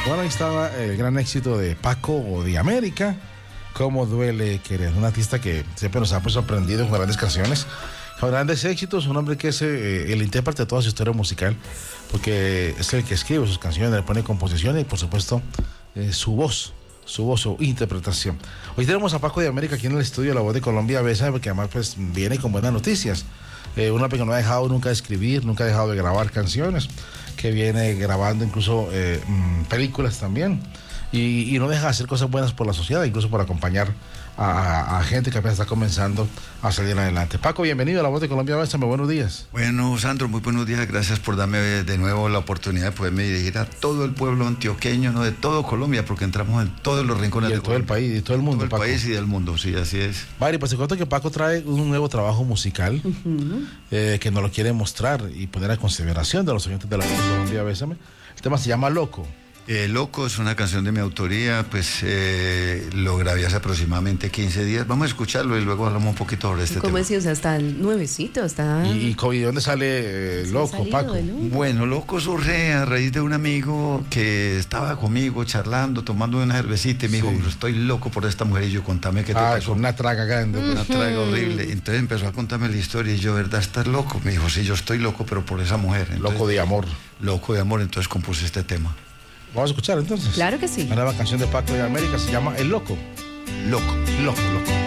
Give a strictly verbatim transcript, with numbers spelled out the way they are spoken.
Bueno, ahí estaba el gran éxito de Paco de América, Cómo duele querer, un artista que siempre nos ha pues, sorprendido con grandes canciones, con grandes éxitos, un hombre que es eh, el intérprete de toda su historia musical, porque es el que escribe sus canciones, le pone composiciones y por supuesto eh, su voz, su voz, su interpretación. Hoy tenemos a Paco de América aquí en el estudio de La Voz de Colombia, Besa, porque además pues viene con buenas noticias. Eh, un hombre que no ha dejado nunca de escribir, nunca ha dejado de grabar canciones, que viene grabando incluso eh, mmm, películas también. Y, y no deja de hacer cosas buenas por la sociedad, incluso por acompañar a, a, a gente que apenas está comenzando a salir adelante. Paco, bienvenido a La Voz de Colombia. Bésame, buenos días. Bueno, Sandro, muy buenos días. Gracias por darme de nuevo la oportunidad de poderme dirigir a todo el pueblo antioqueño, no de todo Colombia, porque entramos en todos los rincones y de todo el país, y todo el mundo. Todo el Paco. país y del mundo, sí, así es. Mari, pues te cuento que Paco trae un nuevo trabajo musical uh-huh. eh, que nos lo quiere mostrar y poner a consideración de los oyentes de La Voz de Colombia. Bésame. El tema se llama Loco. Eh, Loco es una canción de mi autoría, pues eh, lo grabé hace aproximadamente quince días. Vamos a escucharlo y luego hablamos un poquito sobre este ¿Cómo tema. es? O sea, está nuevecito, está... ¿Y, y dónde sale eh, Loco, salido, Paco? ¿no? Bueno, Loco surge a raíz de un amigo que estaba conmigo charlando, tomando una cervecita y me dijo, sí. estoy loco por esta mujer. Y yo, contame qué te ah, pasó. Con una traga grande. Una traga horrible. Entonces empezó a contarme la historia y yo, ¿verdad estás loco? Me dijo, sí, yo estoy loco, pero por esa mujer. Entonces, loco de amor. Loco de amor, entonces compuse este tema. Vamos a escuchar entonces. Claro que sí. La nueva canción de Paco de América se llama El Loco. Loco. Loco, loco.